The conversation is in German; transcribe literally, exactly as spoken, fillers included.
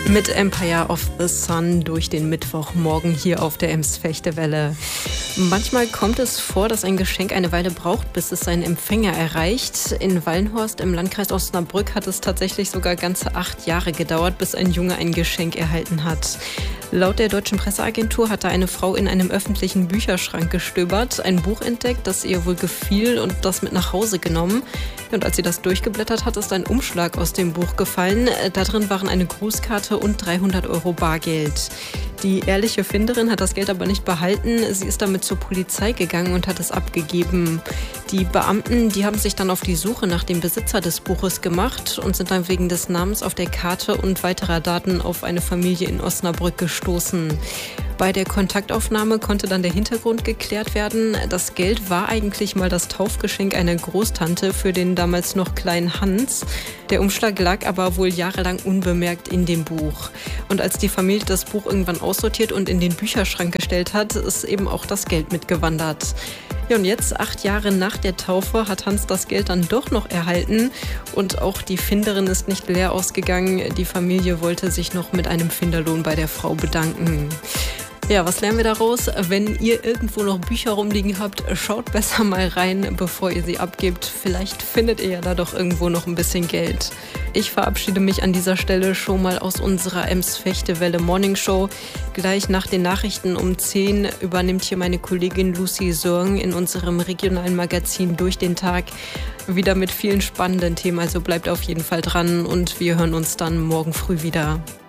Mit Empire of the Sun durch den Mittwochmorgen hier auf der Ems-Fechte-Welle. Manchmal kommt es vor, dass ein Geschenk eine Weile braucht, bis es seinen Empfänger erreicht. In Wallenhorst im Landkreis Osnabrück hat es tatsächlich sogar ganze acht Jahre gedauert, bis ein Junge ein Geschenk erhalten hat. Laut der Deutschen Presseagentur hatte eine Frau in einem öffentlichen Bücherschrank gestöbert, ein Buch entdeckt, das ihr wohl gefiel und das mit nach Hause genommen. Und als sie das durchgeblättert hat, ist ein Umschlag aus dem Buch gefallen. Da drin waren eine Grußkarte und dreihundert Euro Bargeld. Die ehrliche Finderin hat das Geld aber nicht behalten. Sie ist damit zur Polizei gegangen und hat es abgegeben. Die Beamten, die haben sich dann auf die Suche nach dem Besitzer des Buches gemacht und sind dann wegen des Namens auf der Karte und weiterer Daten auf eine Familie in Osnabrück gestoßen. Bei der Kontaktaufnahme konnte dann der Hintergrund geklärt werden. Das Geld war eigentlich mal das Taufgeschenk einer Großtante für den damals noch kleinen Hans. Der Umschlag lag aber wohl jahrelang unbemerkt in dem Buch. Und als die Familie das Buch irgendwann aussortiert und in den Bücherschrank gestellt hat, ist eben auch das Geld mitgewandert. Ja, und jetzt, acht Jahre nach der Taufe, hat Hans das Geld dann doch noch erhalten. Und auch die Finderin ist nicht leer ausgegangen. Die Familie wollte sich noch mit einem Finderlohn bei der Frau bedanken. Ja, was lernen wir daraus? Wenn ihr irgendwo noch Bücher rumliegen habt, schaut besser mal rein, bevor ihr sie abgebt. Vielleicht findet ihr ja da doch irgendwo noch ein bisschen Geld. Ich verabschiede mich an dieser Stelle schon mal aus unserer Ems-Fechte-Welle Morning Show. Gleich nach den Nachrichten um zehn übernimmt hier meine Kollegin Lucy Sörng in unserem regionalen Magazin Durch den Tag wieder mit vielen spannenden Themen. Also bleibt auf jeden Fall dran und wir hören uns dann morgen früh wieder.